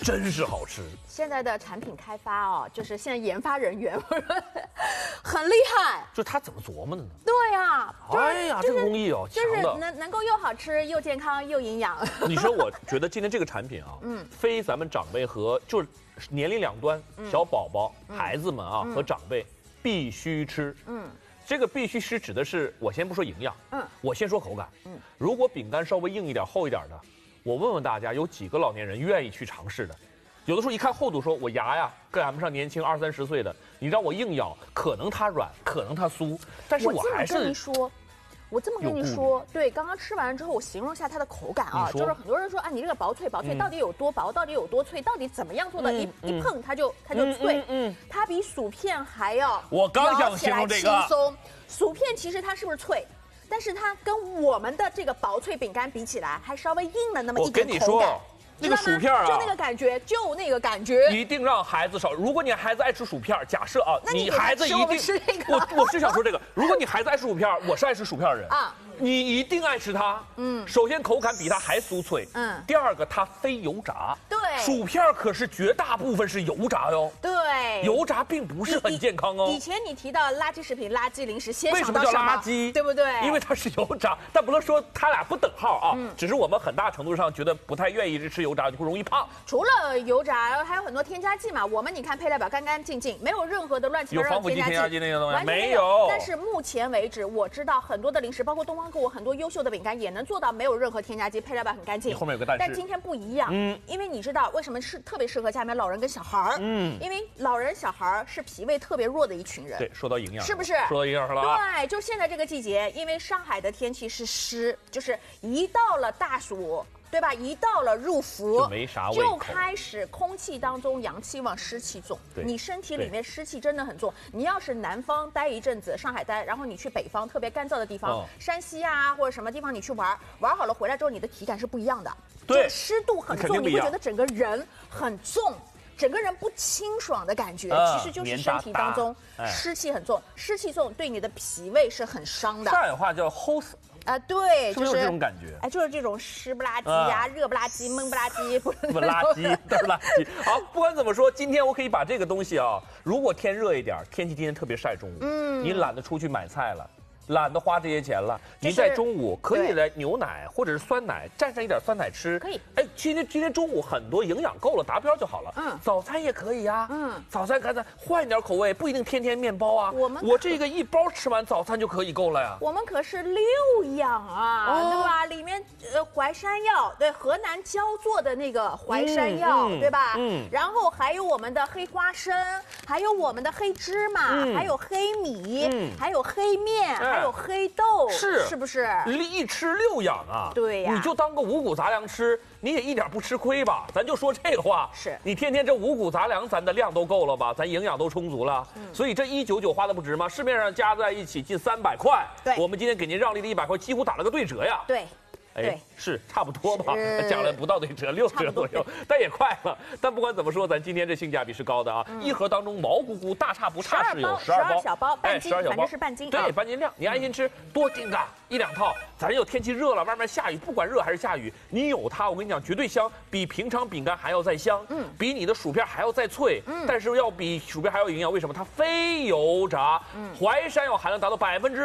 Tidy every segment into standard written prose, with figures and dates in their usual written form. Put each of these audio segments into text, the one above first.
真是好吃。 现在的产品开发哦，就是现在研发人员很厉害。 就他怎么琢磨的呢？ 对呀， 哎呀，这个工艺哦， 就是强的。 能够又好吃又健康又营养。 你说，我觉得今天这个产品啊，非咱们长辈和就是年龄两端，小宝宝、孩子们啊和长辈必须吃。这个必须吃指的是，我先不说营养，我先说口感。如果饼干稍微硬一点、厚一点的，我问问大家，有几个老年人愿意去尝试的？有的时候一看厚度，说我牙呀赶不上年轻20、30岁的，你让我硬咬，可能它软，可能它酥，但是我还是我这么跟你说，对，刚刚吃完之后，我形容一下它的口感啊，就是很多人说啊，你这个薄脆到底有多薄，到底有多脆，到底怎么样做的？一碰它就脆，它比薯片还要我刚想形容这个轻松。薯片其实它是不是脆？但是它跟我们的这个薄脆饼干比起来，还稍微硬了那么一点口感。 那个薯片啊， 就那个感觉， 一定让孩子少。如果你孩子爱吃薯片，假设啊， 你孩子一定吃这个。 我是想说这个，如果你孩子爱吃薯片，我是爱吃薯片的人啊，你一定爱吃它。首先口感比它还酥脆。第二个它非油炸。 对， 薯片可是绝大部分是油炸哟。 对， 油炸并不是很健康哦。 以前你提到垃圾食品、垃圾零食，先为什么叫垃圾？ 对不对？ 因为它是油炸，但不能说它俩不等号啊。只是我们很大程度上觉得不太愿意吃油炸，就会容易胖。 除了油炸，还有很多添加剂嘛。我们你看配料表干干净净，没有任何的乱七八糟的添加剂那些东西没有。但是目前为止，我知道很多的零食，包括东方给我很多优秀的饼干，也能做到没有任何添加剂，配料表很干净。 后面有个但是， 但今天不一样，因为你知道为什么是特别适合家里面老人跟小孩因为老人小孩是脾胃特别弱的一群人。 对，说到营养， 是不是？ 说到营养是了。 对，就现在这个季节，因为上海的天气是湿，就是一到了大暑。对吧？一到了入伏， 就没啥胃口， 就开始空气当中阳气旺，湿气重。你身体里面湿气真的很重。你要是南方待一阵子，上海待，然后你去北方特别干燥的地方，山西啊或者什么地方你去玩好了回来之后，你的体感是不一样的。 对， 湿度很重，你会觉得整个人很重。整个人不清爽的感觉，其实就是身体当中湿气很重，湿气重对你的脾胃是很伤的。 上海话叫齁死。 对， 就是这种感觉， 就是这种湿不拉几呀、热不拉几、闷不拉几， 不垃圾都是垃圾。好，不管怎么说，今天我可以把这个东西啊，如果天热一点，天气今天特别晒，中午，你懒得出去买菜了。懒得花这些钱了，您在中午可以来牛奶或者是酸奶蘸上一点酸奶吃， 可以。 哎，今天中午很多营养够了，达标就好了。早餐也可以呀。早餐看咱换一点口味，不一定天天面包啊。我这个一包吃完早餐就可以够了呀。 我们可是6样啊，对吧？里面淮山药，对，河南焦做的那个淮山药，对吧？然后还有我们的黑花生，还有我们的黑芝麻，还有黑米，还有黑面。还有黑豆，是不是？ 一吃6样啊！ 对呀， 你就当个五谷杂粮吃，你也一点不吃亏吧？咱就说这个话， 是你天天这五谷杂粮，咱的量都够了吧？咱营养都充足了，所以这199花的不值吗？市面上加在一起近300块， 对， 我们今天给您让利的100块，几乎打了个对折呀。 对。 哎，是差不多吧，讲了不到对折，6折左右，但也快了。但不管怎么说，咱今天这性价比是高的啊！一盒当中毛乎乎、大差不差是有12包， 小包，半斤，反正是半斤。 对，半斤量，你安心吃，多订个1、2套。咱有天气热了，外面下雨，不管热还是下雨，你有它，我跟你讲，绝对香，比平常饼干还要再香，比你的薯片还要再脆，但是要比薯片还要营养。为什么？它非油炸，淮山药含量达到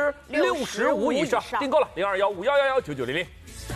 65%以上。订购了0215111990。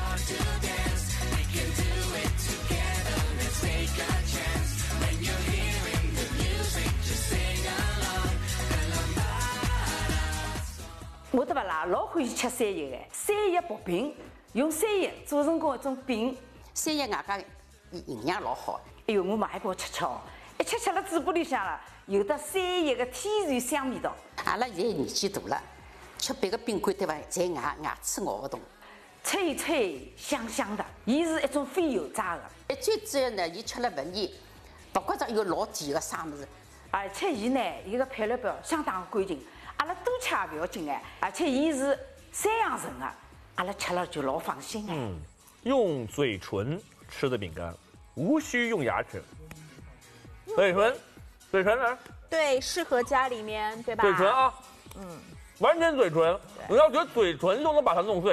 我对不啦，老欢喜吃山叶的，山叶薄饼，用山叶做成过一种饼， 山叶外加营养老好。 哎呦，我买一包吃吃哦，一吃了嘴巴里向了，有的山叶的天然香味道。 阿拉现在年纪大了，吃别个饼干对吧？在牙齿咬不动。 脆脆香香的，伊是一种非油炸的。 最主要呢，伊吃了不腻，不觉着有老甜的啥物事。 而且伊呢，伊个配料表相当干净，阿拉多吃也不要紧哎。而且伊是3样成的，阿拉吃了就老放心哎。 用嘴唇吃的饼干，无需用牙齿。嘴唇呢？ 对，适合家里面，对吧？ 嘴唇啊，完全嘴唇。你要觉得嘴唇都能把它弄碎。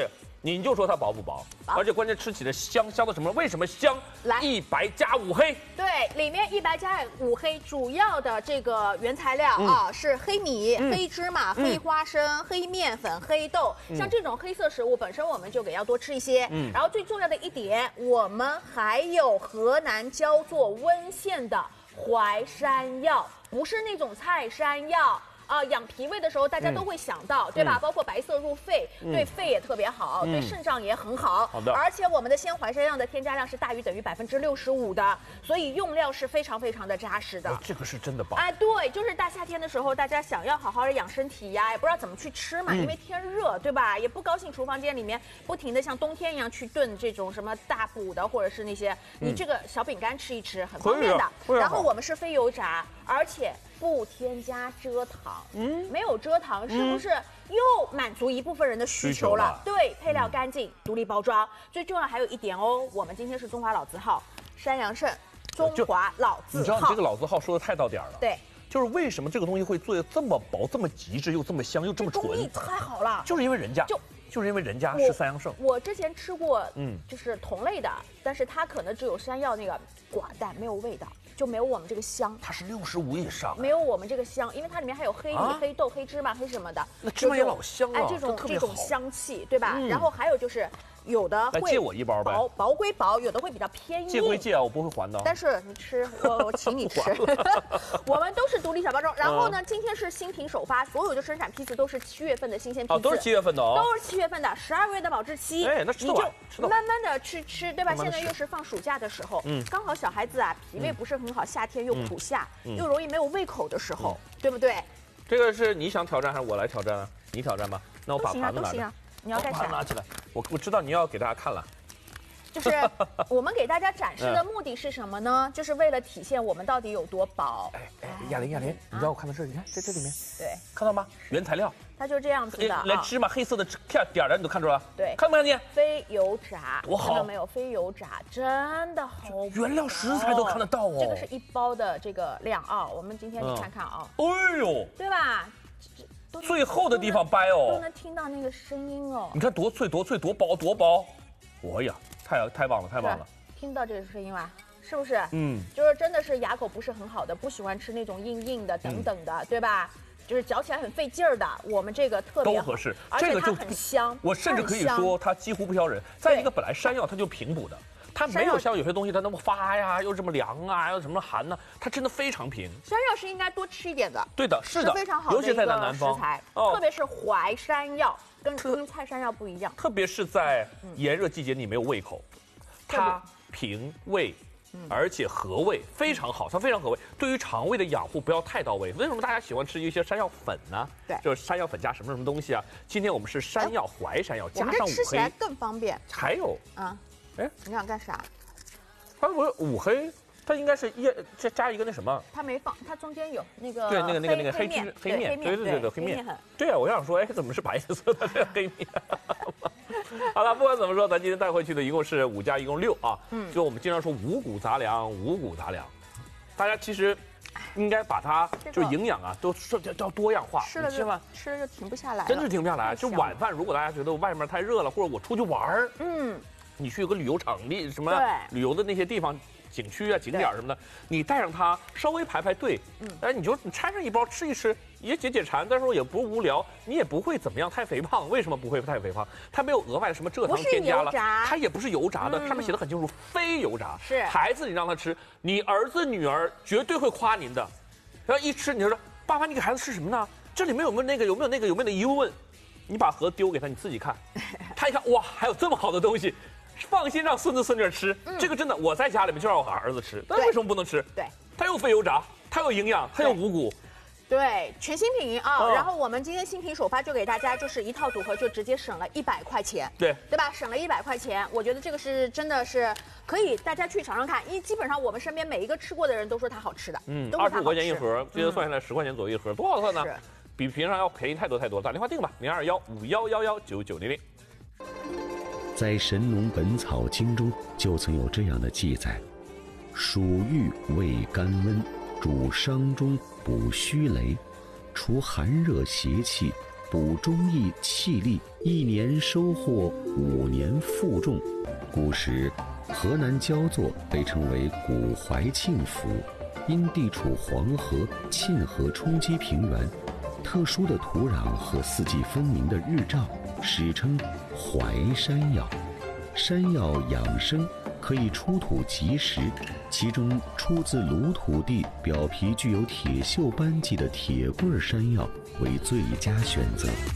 你就说它薄不薄？而且关键吃起来香的什么？为什么香？ 来 1白加5黑。 对，里面1白加5黑，主要的这个原材料啊是黑米、黑芝麻、黑花生、黑面粉、黑豆。像这种黑色食物本身我们就要多吃一些。然后最重要的一点，我们还有河南焦作温县的淮山药，不是那种菜山药。养脾胃的时候，大家都会想到，对吧？包括白色入肺，对肺也特别好，对肾脏也很好。 好的。 而且我们的鲜淮山药的添加量是大于等于65%的，所以用料是非常的扎实的。 这个是真的棒。 哎，对，就是大夏天的时候，大家想要好好的养身体呀，也不知道怎么去吃嘛，因为天热，对吧？也不高兴厨房间里面不停的像冬天一样去炖这种什么大补的，或者是那些，你这个小饼干吃一吃，很方便的。然后我们是非油炸，而且不添加蔗糖，没有蔗糖，是不是又满足一部分人的需求了？对，配料干净，独立包装。最重要还有一点哦，我们今天是中华老字号山阳盛，中华老字号。 你知道你这个老字号说的太到点了。 对， 就是为什么这个东西会做的这么薄、这么极致，又这么香，又这么纯？ 工艺太好了， 就是因为人家就是因为人家是三阳盛。 我之前吃过，就是同类的，但是它可能只有山药那个寡淡，没有味道。就没有我们这个香， 它是65以上， 没有我们这个香，因为它里面还有黑米、黑豆、黑芝麻、黑什么的， 那芝麻也老香啊， 哎，这种香气，对吧？然后还有就是有的会借我一包呗， 薄归薄，有的会比较偏硬。 借归借啊，我不会还的。 但是你吃，我请你吃。我们都是独立小包装。然后呢，今天是新品首发，所有的生产批次都是7月份的新鲜批次， 都是7月份的哦， 都是7月份的，12个月的保质期。 哎，那吃得完， 慢慢的去吃，对吧？现在又是放暑假的时候，刚好小孩子啊脾胃不是很好，夏天又苦夏，又容易没有胃口的时候，对不对？ 这个是你想挑战还是我来挑战啊？你挑战吧。那我把盘子拿着。 你要干啥？ 拿起来。我知道你要给大家看了。 就是我们给大家展示的目的是什么呢？就是为了体现我们到底有多薄。 亚玲，你让我看到这儿，你看这里面， 对， 看到吗？原材料， 它就是这样子的。 连芝麻黑色的点儿你都看出来了？ 对， 看没看见？ 非油炸， 多好！ 看到没有？非油炸真的好， 原料食材都看得到哦。 这个是1包的这个量啊，我们今天你看看啊。 哎呦， 对吧？ 最厚的地方掰哦， 都能听到那个声音哦。 你看多脆多薄，哎呀，太棒了！ 听到这个声音吧？是不是？就是真的是牙口不是很好的，不喜欢吃那种硬的等等的，对吧？就是嚼起来很费劲儿的，我们这个特别都合适， 而且它很香。 我甚至可以说它几乎不挑人。再一个，本来山药它就平补的。它没有像有些东西它那么发呀，又这么凉啊，又什么寒呢？它真的非常平。 山药是应该多吃一点的。 对的，是的， 非常好的尤其在南方食材，特别是淮山药，跟菜山药不一样。 特别是在炎热季节，你没有胃口，它平胃。而且和胃非常好，它非常和胃。对于肠胃的养护不要太到位。为什么大家喜欢吃一些山药粉呢？ 对， 就是山药粉加什么东西啊？今天我们是山药淮山药加上5黑， 吃起来更方便。 还有你想干啥？ 它不是5黑，它应该是再加一个那什么？ 它没放，它中间有那个对那个黑面，对黑面。对啊，我想说，怎么是白色的这黑面？好了，不管怎么说，咱今天带回去的一共是5加，一共6啊。就我们经常说五谷杂粮，大家其实应该把它就营养啊都叫多样化。 吃了就停不下来， 真是停不下来。就晚饭，如果大家觉得外面太热了，或者我出去玩儿，你去有个旅游场地什么旅游的那些地方。景区啊、景点什么的，你带上它，稍微排队，你掺上一包吃一吃，也解馋，但是也不无聊，你也不会怎么样太肥胖。为什么不会太肥胖？它没有额外的什么蔗糖添加了，它也不是油炸的，上面写的很清楚，非油炸。 是孩子，你让他吃，你儿子女儿绝对会夸您的。然后一吃，你就说爸爸，你给孩子吃什么呢？这里面有没有那个？有没有那个？有没有那疑问？你把盒丢给他，你自己看，他一看，哇，还有这么好的东西。放心让孙子孙女吃，这个真的我在家里面就让我儿子吃，但为什么不能吃？ 对， 它又非油炸，它有营养，它有五谷。 对，全新品啊！然后我们今天新品首发就给大家，就是一套组合就直接省了100块钱，对吧？省了100块钱，我觉得这个是真的是可以大家去尝尝看，因为基本上我们身边每一个吃过的人都说它好吃的，25 块钱一盒，直接算下来10块钱左右一盒，多好算呢？比平常要便宜太多。打电话订吧，0215119900。 在《神农本草经》中就曾有这样的记载：蜀玉味甘温，主伤中，补虚羸，除寒热邪气， 补中益气力，1年收获5年负重。古时，河南焦作被称为古淮沁府，因地处黄河、沁河冲积平原，特殊的土壤和四季分明的日照，史称淮山药。山药养生可以出土即食，其中出自鲁土地、表皮具有铁锈斑迹的铁棍山药为最佳选择。